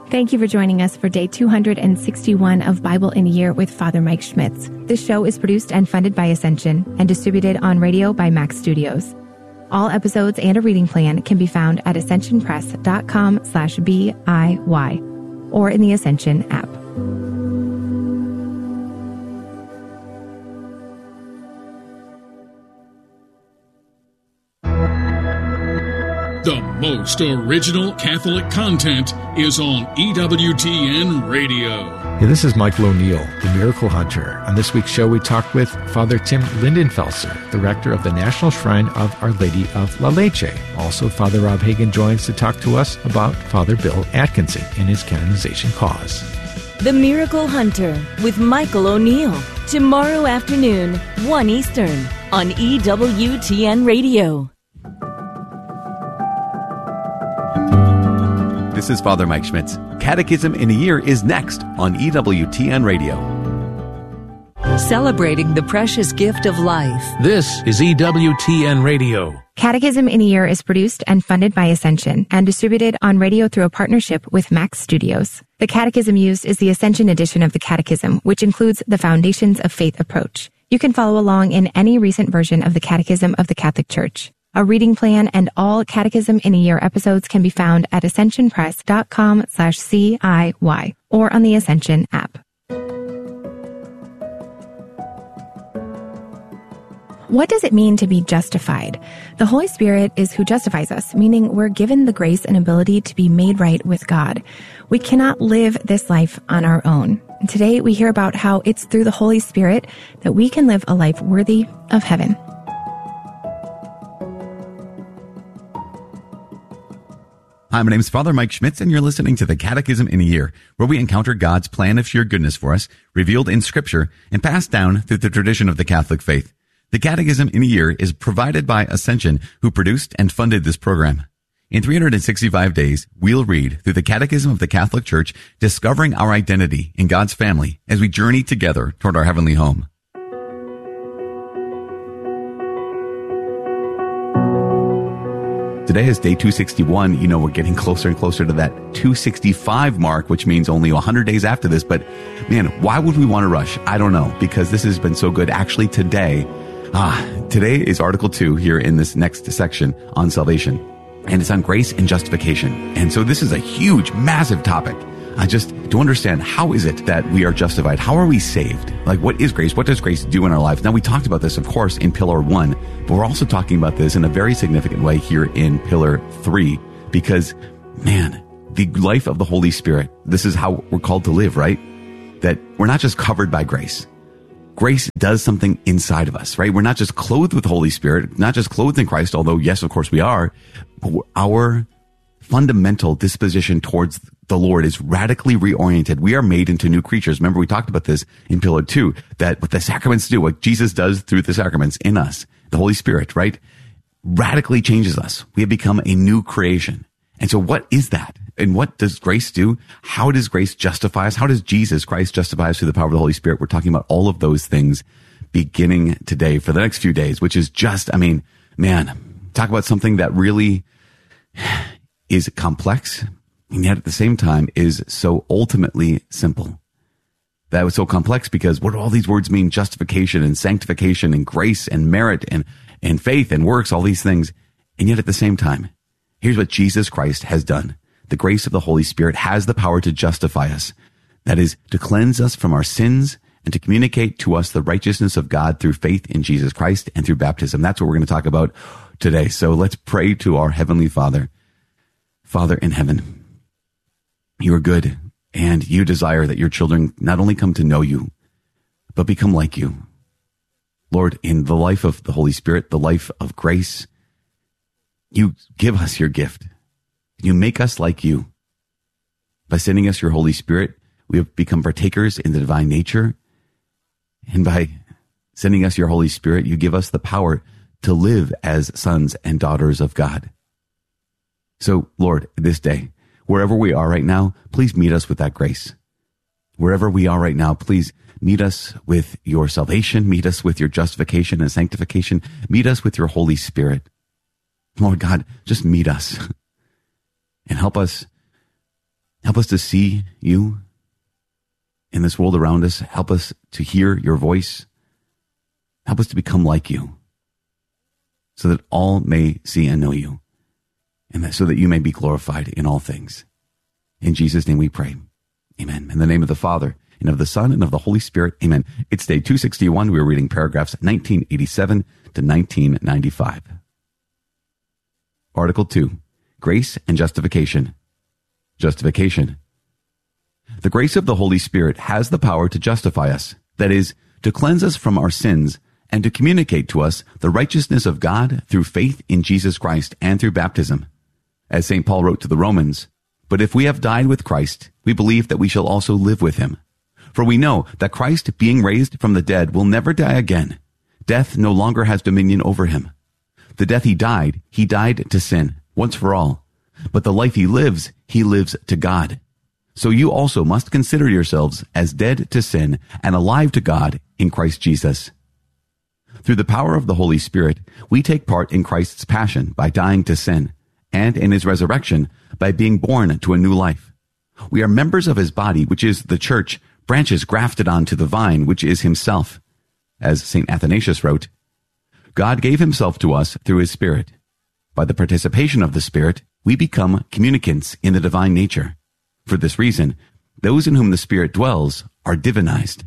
Thank you for joining us for day 261 of Bible in a Year with Father Mike Schmitz. This show is produced and funded by Ascension and distributed on radio by Max Studios. All episodes and a reading plan can be found at ascensionpress.com/BIY or in the Ascension app. The most original Catholic content is on EWTN Radio. Hey, this is Michael O'Neill, the Miracle Hunter. On this week's show, we talked with Father Tim Lindenfelser, the rector of the National Shrine of Our Lady of La Leche. Also, Father Rob Hagan joins to talk to us about Father Bill Atkinson and his canonization cause. The Miracle Hunter with Michael O'Neill. Tomorrow afternoon, 1 Eastern, on EWTN Radio. This is Father Mike Schmitz. Catechism in a Year is next on EWTN Radio. Celebrating the precious gift of life. This is EWTN Radio. Catechism in a Year is produced and funded by Ascension and distributed on radio through a partnership with Max Studios. The catechism used is the Ascension edition of the Catechism, which includes the Foundations of Faith approach. You can follow along in any recent version of the Catechism of the Catholic Church. A reading plan and all Catechism in a Year episodes can be found at ascensionpress.com/CIY or on the Ascension app. What does it mean to be justified? The Holy Spirit is who justifies us, meaning we're given the grace and ability to be made right with God. We cannot live this life on our own. Today we hear about how it's through the Holy Spirit that we can live a life worthy of heaven. Hi, my name is Father Mike Schmitz, and you're listening to the Catechism in a Year, where we encounter God's plan of sheer goodness for us, revealed in Scripture and passed down through the tradition of the Catholic faith. The Catechism in a Year is provided by Ascension, who produced and funded this program. In 365 days, we'll read through the Catechism of the Catholic Church, discovering our identity in God's family as we journey together toward our heavenly home. Today is day 261. You know, we're getting closer and closer to that 265 mark, which means only 100 days after this. But man, why would we want to rush? I don't know, because this has been so good. Actually, today is Article 2 here in this next section on salvation. And it's on grace and justification. And so this is a huge, massive topic. To understand, how is it that we are justified? How are we saved? Like, what is grace? What does grace do in our lives? Now, we talked about this, of course, in Pillar 1, but we're also talking about this in a very significant way here in Pillar 3, because, man, the life of the Holy Spirit, this is how we're called to live, right? That we're not just covered by grace. Grace does something inside of us, right? We're not just clothed with the Holy Spirit, not just clothed in Christ, although, yes, of course we are, but our fundamental disposition towards the Lord is radically reoriented. We are made into new creatures. Remember, we talked about this in Pillar 2, that what the sacraments do, what Jesus does through the sacraments in us, the Holy Spirit, right, radically changes us. We have become a new creation. And so what is that? And what does grace do? How does grace justify us? How does Jesus Christ justify us through the power of the Holy Spirit? We're talking about all of those things beginning today for the next few days, which is just, talk about something that really is complex, and yet at the same time is so ultimately simple. That was so complex because what do all these words mean? Justification and sanctification and grace and merit and faith and works, all these things. And yet at the same time, here's what Jesus Christ has done. The grace of the Holy Spirit has the power to justify us. That is, to cleanse us from our sins and to communicate to us the righteousness of God through faith in Jesus Christ and through baptism. That's what we're going to talk about today. So let's pray to our Heavenly Father. Father in heaven, you are good, and you desire that your children not only come to know you, but become like you. Lord, in the life of the Holy Spirit, the life of grace, you give us your gift. You make us like you. By sending us your Holy Spirit, we have become partakers in the divine nature. And by sending us your Holy Spirit, you give us the power to live as sons and daughters of God. So, Lord, this day, wherever we are right now, please meet us with that grace. Wherever we are right now, please meet us with your salvation, meet us with your justification and sanctification, meet us with your Holy Spirit. Lord God, just meet us and help us Help us to see you in this world around us. Help us to hear your voice. Help us to become like you so that all may see and know you, and that so that you may be glorified in all things. In Jesus' name we pray. Amen. In the name of the Father, and of the Son, and of the Holy Spirit. Amen. It's day 261. We're reading paragraphs 1987 to 1995. Article 2, Grace and Justification. Justification. The grace of the Holy Spirit has the power to justify us, that is, to cleanse us from our sins and to communicate to us the righteousness of God through faith in Jesus Christ and through baptism. As St. Paul wrote to the Romans, "But if we have died with Christ, we believe that we shall also live with him. For we know that Christ, being raised from the dead, will never die again. Death no longer has dominion over him. The death he died to sin, once for all. But the life he lives to God. So you also must consider yourselves as dead to sin and alive to God in Christ Jesus." Through the power of the Holy Spirit, we take part in Christ's passion by dying to sin, and in his resurrection by being born to a new life. We are members of his body, which is the church, branches grafted onto the vine, which is himself. As St. Athanasius wrote, God gave himself to us through his Spirit. By the participation of the Spirit, we become communicants in the divine nature. For this reason, those in whom the Spirit dwells are divinized.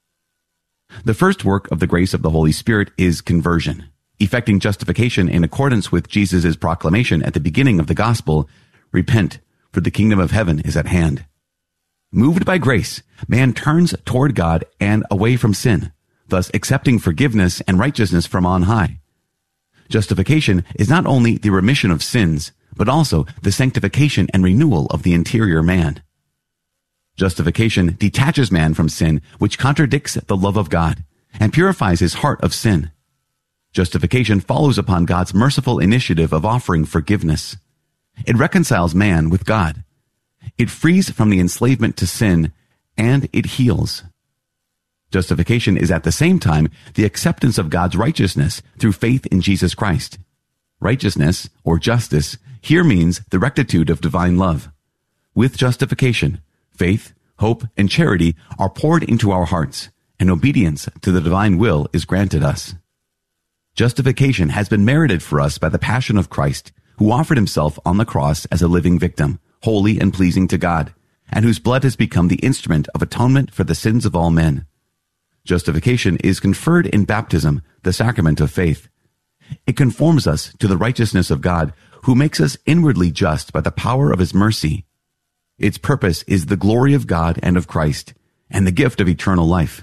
The first work of the grace of the Holy Spirit is conversion, effecting justification in accordance with Jesus' proclamation at the beginning of the gospel, "Repent, for the kingdom of heaven is at hand." Moved by grace, man turns toward God and away from sin, thus accepting forgiveness and righteousness from on high. Justification is not only the remission of sins, but also the sanctification and renewal of the interior man. Justification detaches man from sin, which contradicts the love of God, and purifies his heart of sin. Justification follows upon God's merciful initiative of offering forgiveness. It reconciles man with God. It frees from the enslavement to sin, and it heals. Justification is at the same time the acceptance of God's righteousness through faith in Jesus Christ. Righteousness, or justice, here means the rectitude of divine love. With justification, faith, hope, and charity are poured into our hearts, and obedience to the divine will is granted us. Justification has been merited for us by the passion of Christ, who offered himself on the cross as a living victim, holy and pleasing to God, and whose blood has become the instrument of atonement for the sins of all men. Justification is conferred in baptism, the sacrament of faith. It conforms us to the righteousness of God, who makes us inwardly just by the power of his mercy. Its purpose is the glory of God and of Christ, and the gift of eternal life.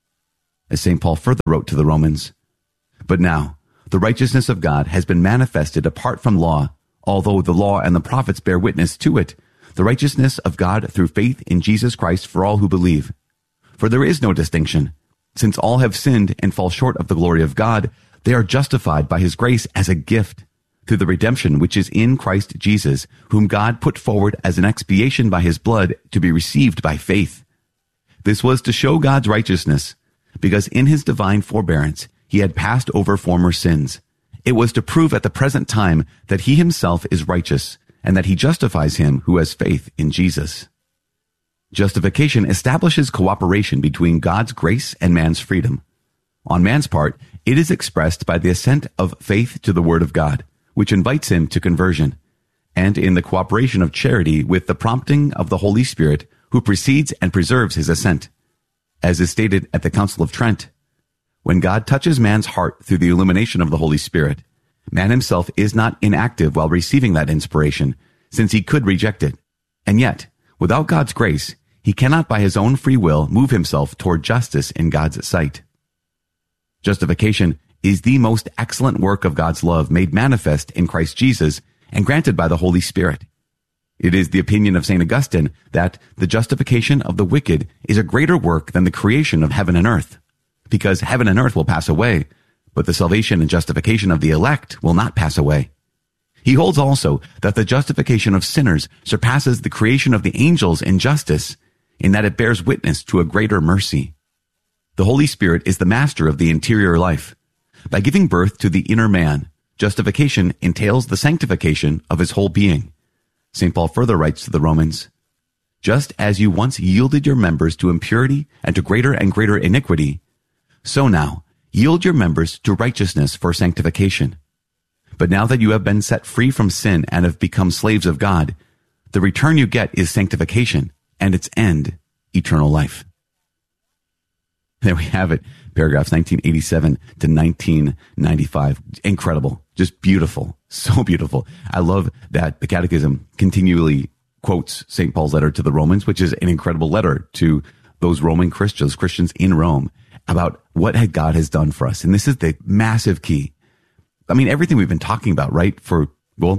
As St. Paul further wrote to the Romans, "But now, the righteousness of God has been manifested apart from law, although the law and the prophets bear witness to it, the righteousness of God through faith in Jesus Christ for all who believe. For there is no distinction. Since all have sinned and fall short of the glory of God, they are justified by his grace as a gift, through the redemption which is in Christ Jesus, whom God put forward as an expiation by his blood to be received by faith. This was to show God's righteousness, because in his divine forbearance he had passed over former sins. It was to prove at the present time that he himself is righteous, and that he justifies him who has faith in Jesus." Justification establishes cooperation between God's grace and man's freedom. On man's part, it is expressed by the assent of faith to the Word of God, which invites him to conversion, and in the cooperation of charity with the prompting of the Holy Spirit, who precedes and preserves his assent. As is stated at the Council of Trent, when God touches man's heart through the illumination of the Holy Spirit, man himself is not inactive while receiving that inspiration, since he could reject it. And yet, without God's grace, he cannot by his own free will move himself toward justice in God's sight. Justification is the most excellent work of God's love made manifest in Christ Jesus and granted by the Holy Spirit. It is the opinion of St. Augustine that the justification of the wicked is a greater work than the creation of heaven and earth, because heaven and earth will pass away, but the salvation and justification of the elect will not pass away. He holds also that the justification of sinners surpasses the creation of the angels in justice, in that it bears witness to a greater mercy. The Holy Spirit is the master of the interior life. By giving birth to the inner man, justification entails the sanctification of his whole being. St. Paul further writes to the Romans, Just as you once yielded your members to impurity and to greater and greater iniquity, so now yield your members to righteousness for sanctification. But now that you have been set free from sin and have become slaves of God, the return you get is sanctification, and its end, eternal life. There we have it, paragraphs 1987 to 1995. Incredible, just beautiful, so beautiful. I love that the Catechism continually quotes St. Paul's letter to the Romans, which is an incredible letter to those Roman Christians in Rome, about what God has done for us. And this is the massive key. I mean, everything we've been talking about, right, for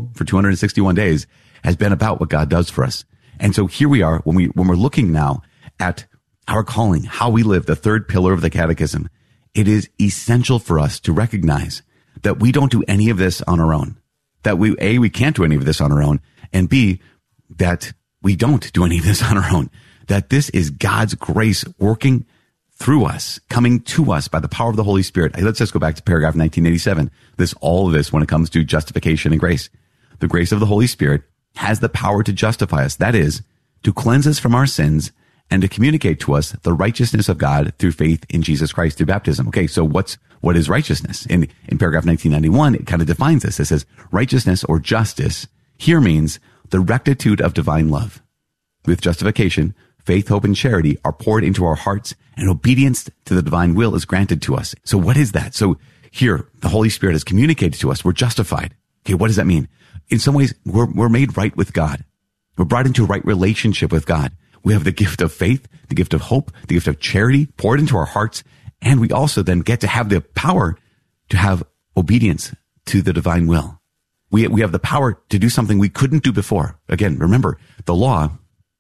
261 days has been about what God does for us. And so here we are, when we're looking now at our calling, how we live, the third pillar of the Catechism. It is essential for us to recognize that we don't do any of this on our own. That we can't do any of this on our own, and B, that we don't do any of this on our own. That this is God's grace working through us, coming to us by the power of the Holy Spirit. Let's just go back to paragraph 1987. All of this when it comes to justification and grace. The grace of the Holy Spirit has the power to justify us. That is, to cleanse us from our sins and to communicate to us the righteousness of God through faith in Jesus Christ through baptism. Okay, so what is righteousness? In paragraph 1991, it kind of defines this. It says, righteousness or justice here means the rectitude of divine love. With justification, faith, hope, and charity are poured into our hearts, and obedience to the divine will is granted to us. So what is that? So here, the Holy Spirit has communicated to us. We're justified. Okay, what does that mean? In some ways, we're made right with God. We're brought into a right relationship with God. We have the gift of faith, the gift of hope, the gift of charity poured into our hearts. And we also then get to have the power to have obedience to the divine will. We have the power to do something we couldn't do before. Again, remember, the law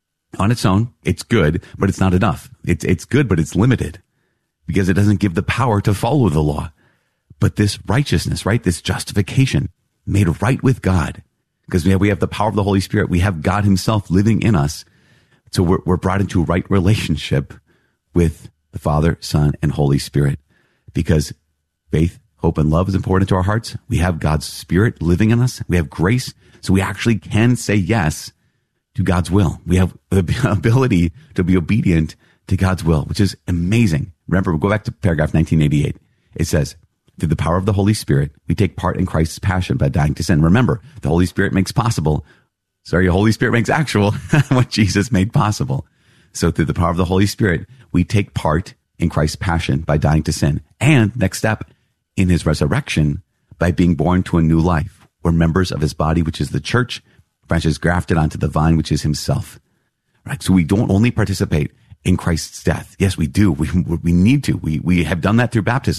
on its own, it's good, but it's not enough. It's good, but it's limited because it doesn't give the power to follow the law. But this righteousness, right? This justification made right with God, because we have the power of the Holy Spirit. We have God himself living in us. So we're brought into a right relationship with the Father, Son, and Holy Spirit, because faith, hope, and love is important to our hearts. We have God's Spirit living in us. We have grace, so we actually can say yes to God's will. We have the ability to be obedient to God's will, which is amazing. Remember, we'll go back to paragraph 1988. It says, through the power of the Holy Spirit, we take part in Christ's passion by dying to sin. Remember, the Holy Spirit makes Holy Spirit makes actual what Jesus made possible. So through the power of the Holy Spirit, we take part in Christ's passion by dying to sin. And next step, in his resurrection, by being born to a new life. We're members of his body, which is the church, branches grafted onto the vine, which is himself. Right? So we don't only participate in Christ's death. Yes, we do. We need to. We have done that through baptism.